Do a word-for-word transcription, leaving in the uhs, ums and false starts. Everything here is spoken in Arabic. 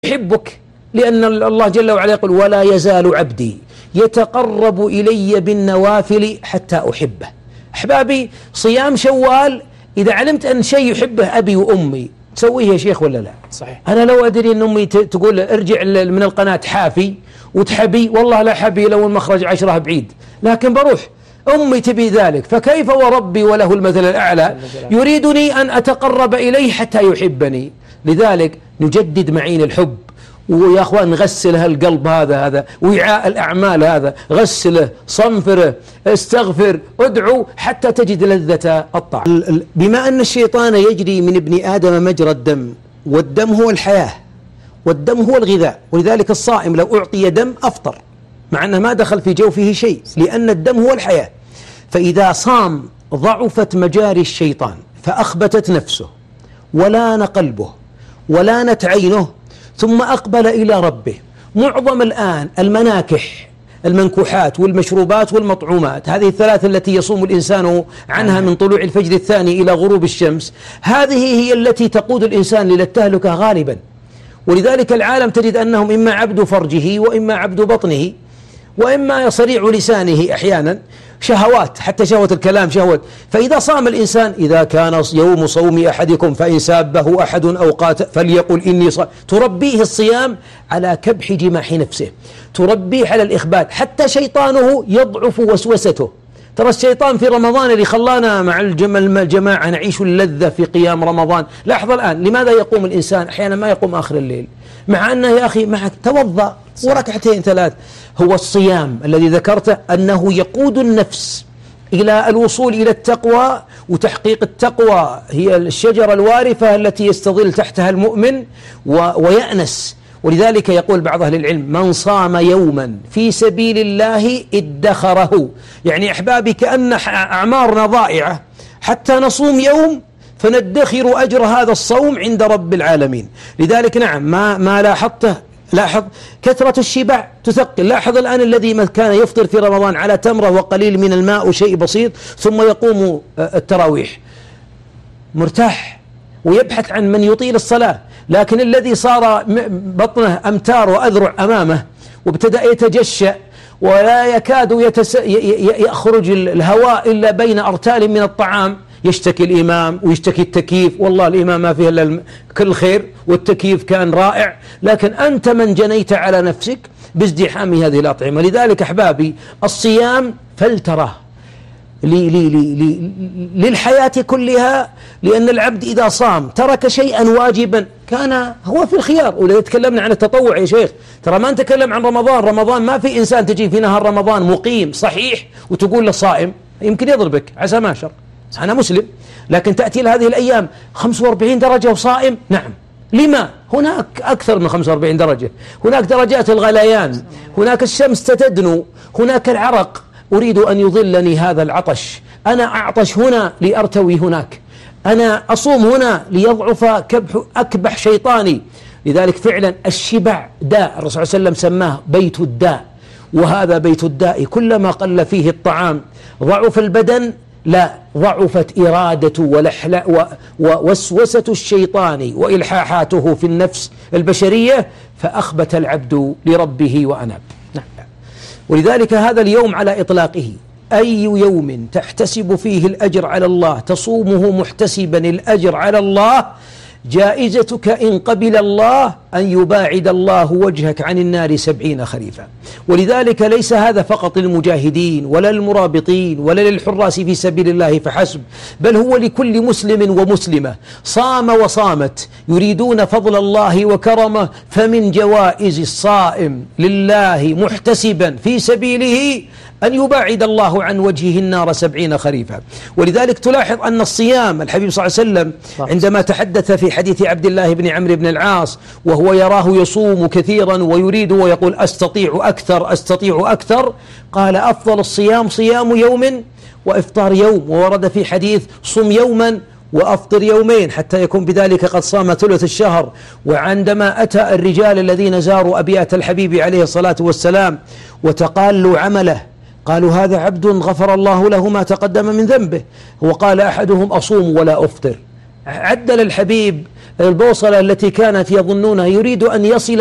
يحبك، لأن الله جل وعلا يقول ولا يزال عبدي يتقرب إلي بالنوافل حتى أحبه. أحبابي، صيام شوال إذا علمت أن شيء يحبه أبي وأمي تسويه يا شيخ ولا لا؟ صحيح. أنا لو أدري أن أمي تقول ارجع من القناة حافي وتحبي، والله لا حبي لو المخرج عشرة بعيد، لكن بروح. أمي تبي ذلك، فكيف وربي وله المثل الأعلى يريدني أن أتقرب إليه حتى يحبني. لذلك نجدد معين الحب، ويا أخوان نغسل هالقلب هذا هذا وعاء الأعمال هذا، غسله، صنفره، استغفر، ادعو حتى تجد لذة الطاعة. بما أن الشيطان يجري من ابن آدم مجرى الدم، والدم هو الحياة والدم هو الغذاء، ولذلك الصائم لو أعطي دم أفطر مع أنه ما دخل في جوفه شيء، لأن الدم هو الحياة. فإذا صام ضعفت مجاري الشيطان، فأخبتت نفسه ولان قلبه ولانت عينه، ثم أقبل إلى ربه. معظم الآن المناكح، المنكوحات والمشروبات والمطعومات، هذه الثلاث التي يصوم الإنسان عنها من طلوع الفجر الثاني إلى غروب الشمس، هذه هي التي تقود الإنسان إلى التهلكة غالبا. ولذلك العالم تجد أنهم إما عبد فرجه وإما عبد بطنه وإما صريع لسانه، أحيانا شهوات، حتى شهوة الكلام شهوة. فإذا صام الإنسان، إذا كان يوم صوم أحدكم فإن سابه أحد أو قاتل فليقل إني صائم، تربيه الصيام على كبح جماح نفسه، تربيه على الإخبات، حتى شيطانه يضعف وسوسته. ترى الشيطان في رمضان اللي خلانا مع الجماعة نعيش اللذة في قيام رمضان. لاحظ الآن لماذا يقوم الإنسان أحيانا ما يقوم آخر الليل، مع أنه يا أخي معك توضأ وركعتين ثلاث. هو الصيام الذي ذكرته أنه يقود النفس إلى الوصول إلى التقوى، وتحقيق التقوى هي الشجرة الوارفة التي يستظل تحتها المؤمن ويأنس. ولذلك يقول بعض أهل العلم من صام يوما في سبيل الله ادخره. يعني أحبابي كأن أعمارنا ضائعة حتى نصوم يوم فندخر أجر هذا الصوم عند رب العالمين. لذلك نعم ما, ما لاحظته، لاحظ كثرة الشبع تثقل. لاحظ الآن الذي كان يفطر في رمضان على تمرة وقليل من الماء وشيء بسيط ثم يقوم التراويح مرتاح ويبحث عن من يطيل الصلاة. لكن الذي صار بطنه أمتار وأذرع أمامه وابتدأ يتجشأ ولا يكاد يتس... يخرج الهواء إلا بين أرتال من الطعام، يشتكي الإمام ويشتكي التكييف، والله الإمام ما فيه إلا كل خير والتكييف كان رائع، لكن أنت من جنيت على نفسك بازدحام هذه الأطعمة. لذلك أحبابي الصيام فلترة لي لي لي للحياة كلها، لأن العبد إذا صام ترك شيئا واجبا كان هو في الخيار. ولذا تكلمنا عن التطوع يا شيخ، ترى ما نتكلم عن رمضان. رمضان ما في إنسان تجي في نهار رمضان مقيم صحيح وتقول له صائم، يمكن يضربك عسى ما شر، أنا مسلم، لكن تأتي لهذه الأيام خمسة وأربعين درجة وصائم. نعم، لما؟ هناك أكثر من خمسة وأربعين درجة، هناك درجات الغليان، هناك الشمس تتدنو، هناك العرق. أريد أن يظلني هذا العطش، أنا أعطش هنا لأرتوي هناك، أنا أصوم هنا ليضعف كبح أكبح شيطاني. لذلك فعلا الشبع داء، الرسول صلى الله عليه وسلم سماه بيت الداء، وهذا بيت الداء كلما قل فيه الطعام ضعف البدن، لا ضعفت إرادة ولحلة ووسوسة الشيطان وإلحاحاته في النفس البشرية، فأخبت العبد لربه وأناب. نعم. ولذلك هذا اليوم على إطلاقه أي يوم تحتسب فيه الأجر على الله تصومه محتسبا الأجر على الله، جائزتك إن قبل الله أن يباعد الله وجهك عن النار سبعين خريفا. ولذلك ليس هذا فقط للمجاهدين ولا للمرابطين ولا للحراس في سبيل الله فحسب، بل هو لكل مسلم ومسلمة صام وصامت يريدون فضل الله وكرمه. فمن جوائز الصائم لله محتسبا في سبيله أن يباعد الله عن وجهه النار سبعين خريفا. ولذلك تلاحظ أن الصيام، الحبيب صلى الله عليه وسلم عندما تحدث في حديث عبد الله بن عمرو بن العاص وهو يراه يصوم كثيرا ويريد ويقول أستطيع أكثر أستطيع أكثر، قال أفضل الصيام صيام يوم وإفطار يوم. وورد في حديث صم يوما وأفطر يومين حتى يكون بذلك قد صام ثلث الشهر. وعندما أتى الرجال الذين زاروا أبيات الحبيب عليه الصلاة والسلام وتقالوا عمله قالوا هذا عبد غفر الله له ما تقدم من ذنبه، وقال أحدهم أصوم ولا أفطر. عدل الحبيب البوصلة التي كانت يظنونها يريد أن يصل